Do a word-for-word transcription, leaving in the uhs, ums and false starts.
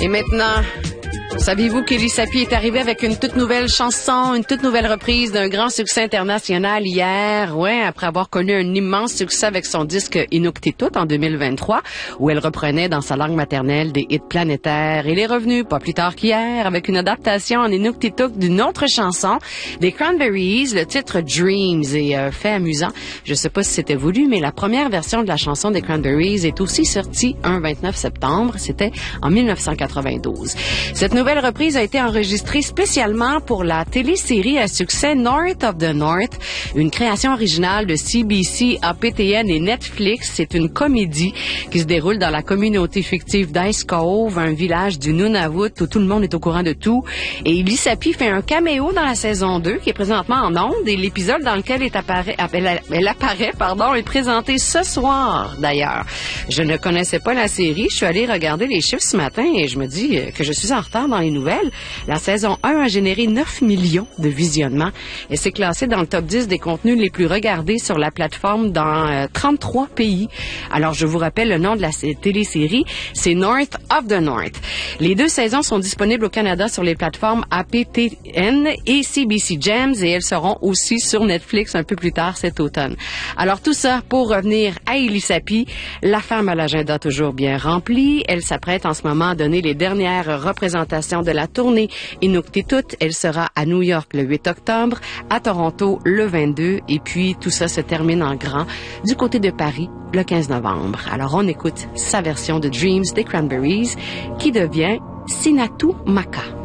Et maintenant, saviez-vous qu'Elie Sapi est arrivée avec une toute nouvelle chanson, une toute nouvelle reprise d'un grand succès international hier, ouais, après avoir connu un immense succès avec son disque Inuktitut en deux mille vingt-trois, où elle reprenait dans sa langue maternelle des hits planétaires. Elle est revenue pas plus tard qu'hier avec une adaptation en Inuktitut d'une autre chanson, des Cranberries, le titre Dreams. Et euh, fait amusant, je sais pas si c'était voulu, mais la première version de la chanson des Cranberries est aussi sortie un vingt-neuf septembre, c'était en mille neuf cent quatre-vingt-douze. Cette nouvelle reprise a été enregistrée spécialement pour la télésérie à succès North of the North, une création originale de C B C, A P T N et Netflix. C'est une comédie qui se déroule dans la communauté fictive d'Ice Cove, un village du Nunavut où tout le monde est au courant de tout. Et Elie Sapi fait un caméo dans la saison deux qui est présentement en ondes, et l'épisode dans lequel elle apparaît, elle, elle apparaît pardon, est présenté ce soir d'ailleurs. Je ne connaissais pas la série, je suis allée regarder les chiffres ce matin et je me dis que je suis en retard dans les nouvelles. La saison un a généré neuf millions de visionnements et s'est classée dans le top dix des contenus les plus regardés sur la plateforme dans euh, trente-trois pays. Alors, je vous rappelle le nom de la télésérie, c'est North of the North. Les deux saisons sont disponibles au Canada sur les plateformes A P T N et C B C Gems et elles seront aussi sur Netflix un peu plus tard cet automne. Alors, tout ça pour revenir à Elie Sapi, la femme à l'agenda toujours bien rempli. Elle s'apprête en ce moment à donner les dernières représentations de la tournée Inuktitut. Elle sera à New York le huit octobre, à Toronto le vingt-deux, et puis tout ça se termine en grand du côté de Paris le quinze novembre. Alors on écoute sa version de Dreams des Cranberries qui devient Sinatu Maka.